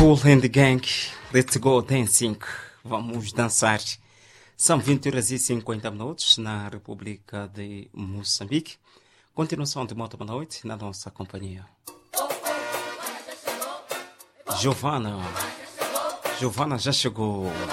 Cool and the Gang, let's go dancing. Vamos dançar. São 20h50 na República de Moçambique. Continuação de Moto Boa Noite na nossa companhia. Giovana já chegou.